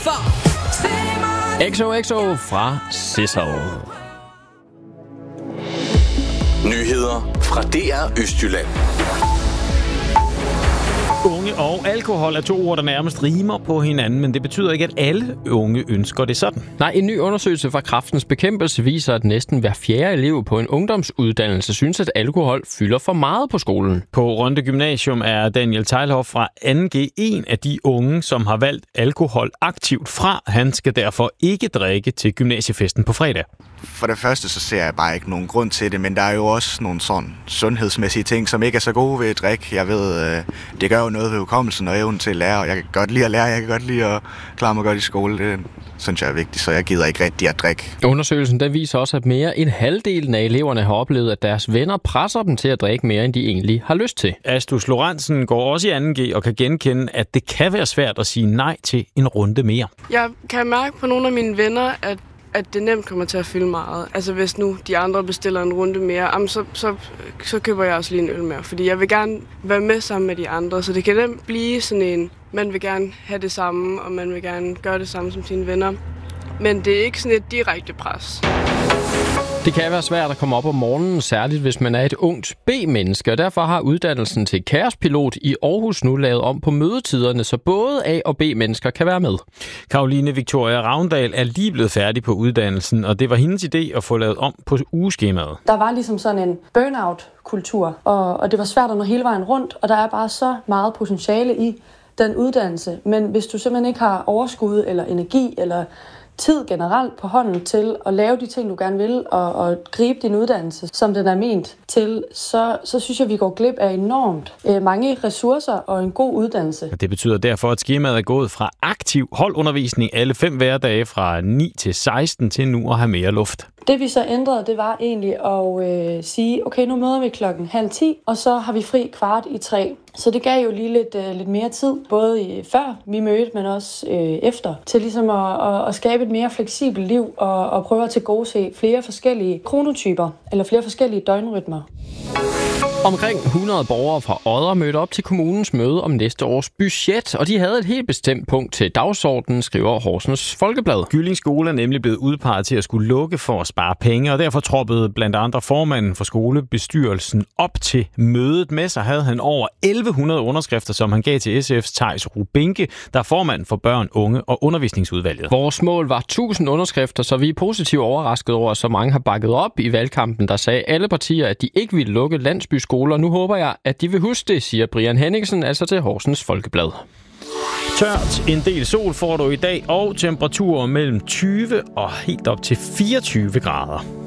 XOXO fra Sizzle. Nyheder fra DR Østjylland. Unge og alkohol er 2 ord, der nærmest rimer på hinanden, men det betyder ikke, at alle unge ønsker det sådan. Nej, en ny undersøgelse fra Kræftens Bekæmpelse viser, at næsten hver 4. elev på en ungdomsuddannelse synes, at alkohol fylder for meget på skolen. På Rønde Gymnasium er Daniel Teilhoff fra 2G en af de unge, som har valgt alkohol aktivt fra. Han skal derfor ikke drikke til gymnasiefesten på fredag. For det første, så ser jeg bare ikke nogen grund til det, men der er jo også nogle sådan sundhedsmæssige ting, som ikke er så gode ved at drikke. Jeg ved, det gør jo noget ved hukommelsen og evnen til at lære, og jeg kan godt lide at lære, jeg kan godt lide at klare mig godt i skole. Det synes jeg er vigtigt, så jeg gider ikke rigtig at drikke. Undersøgelsen der viser også, at mere end halvdelen af eleverne har oplevet, at deres venner presser dem til at drikke mere, end de egentlig har lyst til. Astus Lorentzen går også i 2G og kan genkende, at det kan være svært at sige nej til en runde mere. Jeg kan mærke på nogle af mine venner, at det nemt kommer til at fylde meget. Altså hvis nu de andre bestiller en runde mere, så køber jeg også lige en øl mere. Fordi jeg vil gerne være med sammen med de andre, så det kan nemt blive sådan en, man vil gerne have det samme, og man vil gerne gøre det samme som sine venner. Men det er ikke sådan et direkte pres. Det kan være svært at komme op om morgenen, særligt hvis man er et ungt B-menneske, og derfor har uddannelsen til kaospilot i Aarhus nu lavet om på mødetiderne, så både A- og B-mennesker kan være med. Caroline Victoria Ravndal er lige blevet færdig på uddannelsen, og det var hendes idé at få lavet om på ugeskemaet. Der var ligesom sådan en burnout-kultur, og det var svært at nå hele vejen rundt, og der er bare så meget potentiale i den uddannelse. Men hvis du simpelthen ikke har overskud eller energi eller tid generelt på hånden til at lave de ting, du gerne vil, og gribe din uddannelse, som den er ment til, så synes jeg, vi går glip af enormt mange ressourcer og en god uddannelse. Det betyder derfor, at skemaet er gået fra aktiv holdundervisning alle 5 hverdage fra 9 til 16 til nu at have mere luft. Det vi så ændrede, det var egentlig at sige, okay, nu møder vi 9:30, og så har vi fri 2:15. Så det gav jo lige lidt mere tid, både før vi mødte, men også efter, til ligesom at skabe et mere fleksibelt liv og prøve at tilgodese flere forskellige kronotyper, eller flere forskellige døgnrytmer. Omkring 100 borgere fra Odder mødte op til kommunens møde om næste års budget, og de havde et helt bestemt punkt til dagsordenen, skriver Horsens Folkeblad. Gylling Skole er nemlig blevet udpeget til at skulle lukke for at spare penge, og derfor troppede blandt andre formanden for skolebestyrelsen op til mødet. Med sig havde han over 1100 underskrifter, som han gav til SF's Theis Rubinke, der er formand for børn, unge og undervisningsudvalget. Vores mål var 1000 underskrifter, så vi er positivt overrasket over, at så mange har bakket op i valgkampen, der sagde alle partier, at de ikke ville lukke landsbyskoler. Nu håber jeg, at de vil huske det, siger Brian Henningsen, altså til Horsens Folkeblad. Tørt, en del sol får du i dag, og temperaturer mellem 20 og helt op til 24 grader.